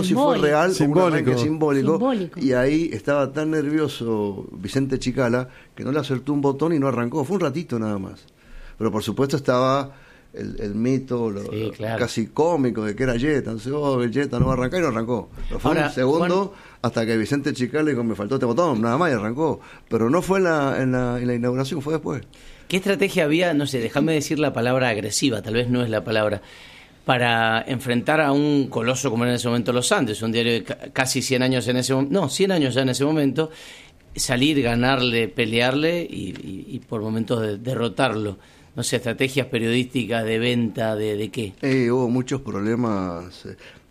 acuerdo si fue real o un arranque simbólico. Y ahí estaba tan nervioso Vicente Chicala que no le acertó un botón y no arrancó. Fue un ratito nada más. Pero por supuesto estaba el mito claro, casi cómico de que era Jetta. Entonces, el Jetta no va a arrancar y no arrancó. Pero fue un segundo hasta que Vicente Chicala dijo, me faltó este botón, nada más, y arrancó. Pero no fue en la inauguración, fue después. ¿Qué estrategia había? No sé, déjame decir la palabra agresiva, tal vez no es la palabra, para enfrentar a un coloso como era en ese momento Los Andes, un diario de casi 100 años en ese momento, 100 años ya en ese momento, salir, ganarle, pelearle y por momentos derrotarlo? No sé, estrategias periodísticas de venta, ¿de qué? Hubo muchos problemas.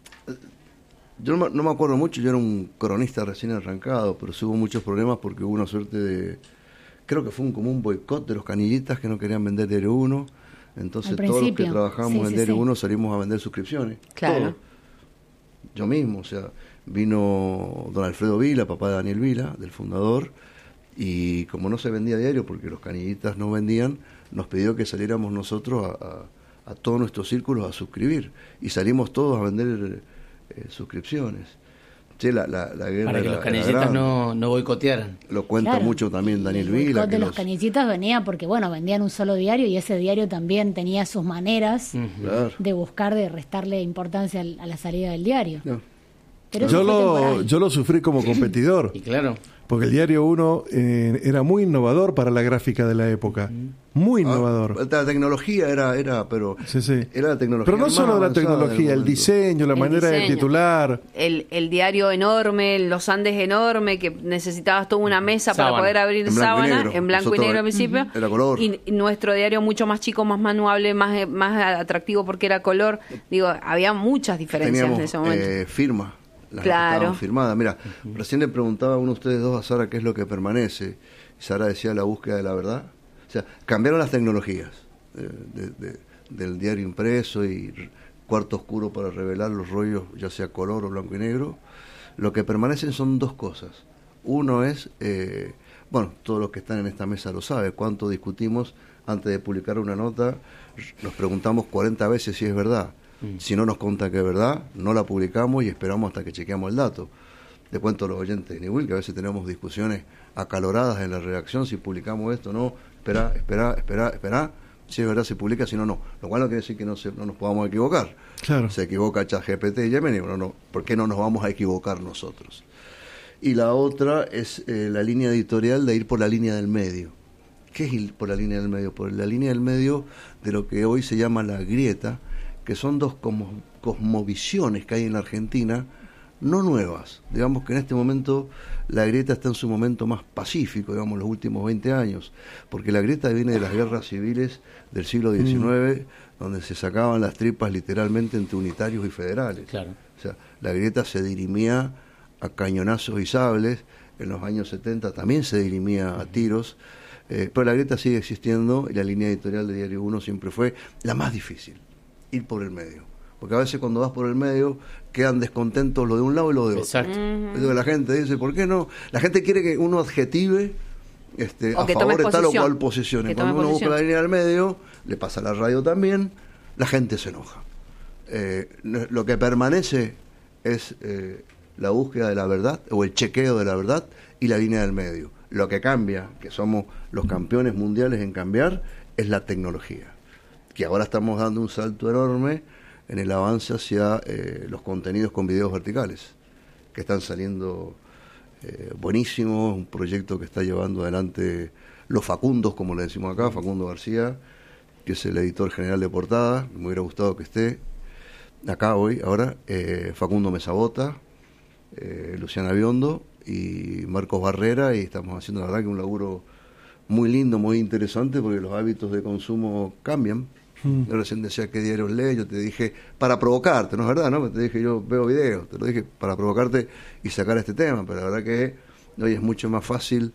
Yo no me acuerdo mucho, yo era un cronista recién arrancado, pero sí hubo muchos problemas porque hubo una suerte de... Creo que fue como un boicot de los canillitas que no querían vender Diario 1. Entonces todos los que trabajábamos en Diario 1 salimos a vender suscripciones. Claro. Todos. Yo mismo, o sea, vino don Alfredo Vila, papá de Daniel Vila, del fundador, y como no se vendía diario porque los canillitas no vendían, nos pidió que saliéramos nosotros a todos nuestros círculos a suscribir. Y salimos todos a vender suscripciones. Sí, la guerra para que los canilletas no boicotearan. Lo cuenta mucho también Daniel Vila. El de los canilletas venía porque, vendían un solo diario y ese diario también tenía sus maneras de buscar, de restarle importancia a la salida del diario. No. Pero yo lo sufrí como competidor. Y claro. Porque el Diario 1 era muy innovador para la gráfica de la época. Muy innovador. La tecnología era era la tecnología. Pero no solo la tecnología, el diseño, la manera de titular. El diario enorme, Los Andes enorme, que necesitabas toda una mesa para poder abrir sábana, en blanco y negro al principio. Era color. Y nuestro diario mucho más chico, más manuable, más atractivo porque era color. Digo, había muchas diferencias en ese momento. Firma. Las estaban firmadas. Mira, recién le preguntaba a uno de ustedes dos, a Sara, qué es lo que permanece. Y Sara decía la búsqueda de la verdad. O sea, cambiaron las tecnologías del diario impreso y cuarto oscuro para revelar los rollos, ya sea color o blanco y negro. Lo que permanecen son dos cosas. Uno es, todos los que están en esta mesa lo saben, cuánto discutimos antes de publicar una nota, nos preguntamos 40 veces si es verdad. Si no nos conta que es verdad, no la publicamos y esperamos hasta que chequeamos el dato. Le cuento a los oyentes de Niwil que a veces tenemos discusiones acaloradas en la redacción, si publicamos esto, no, espera, si es verdad se publica, si no, no. Lo cual no quiere decir que no nos podamos equivocar. Claro. Se equivoca ChatGPT y Gemini, ¿por qué no nos vamos a equivocar nosotros? Y la otra es la línea editorial de ir por la línea del medio. ¿Qué es ir por la línea del medio? Por la línea del medio de lo que hoy se llama la grieta, que son dos cosmovisiones que hay en la Argentina, no nuevas. Digamos que en este momento la grieta está en su momento más pacífico, digamos, los últimos 20 años, porque la grieta viene de las guerras civiles del siglo XIX, donde se sacaban las tripas literalmente entre unitarios y federales. Claro. O sea, la grieta se dirimía a cañonazos y sables, en los años 70 también se dirimía a tiros, pero la grieta sigue existiendo y la línea editorial de Diario 1 siempre fue la más difícil. Ir por el medio, porque a veces cuando vas por el medio quedan descontentos lo de un lado y lo de otro. Exacto. La gente dice, ¿por qué no? La gente quiere que uno adjetive a favor de tal o cual posición. Y cuando uno busca la línea del medio, le pasa a la radio también, la gente se enoja. Lo que permanece es la búsqueda de la verdad o el chequeo de la verdad y la línea del medio. Lo que cambia, que somos los campeones mundiales en cambiar, es la tecnología, que ahora estamos dando un salto enorme en el avance hacia los contenidos con videos verticales, que están saliendo buenísimos, un proyecto que está llevando adelante los Facundos, como le decimos acá, Facundo García, que es el editor general de Portada, me hubiera gustado que esté acá hoy, ahora, Facundo Mesabota, Luciana Biondo y Marcos Barrera, y estamos haciendo la verdad que un laburo muy lindo, muy interesante, porque los hábitos de consumo cambian. Yo recién decía qué diarios lees, yo te dije para provocarte, ¿no es verdad? ¿No? Te dije yo veo videos, te lo dije para provocarte y sacar este tema, pero la verdad que hoy es mucho más fácil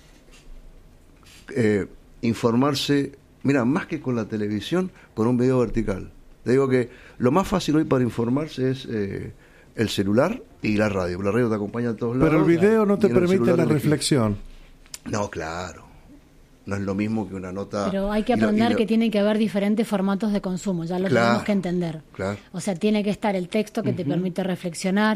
informarse, mira, más que con la televisión, con un video vertical. Te digo que lo más fácil hoy para informarse es el celular y la radio. La radio te acompaña a todos lados. Pero el video no te permite la reflexión. No, claro. No es lo mismo que una nota... Pero hay que aprender que tiene que haber diferentes formatos de consumo, ya lo tenemos que entender. Claro. O sea, tiene que estar el texto que te permite reflexionar,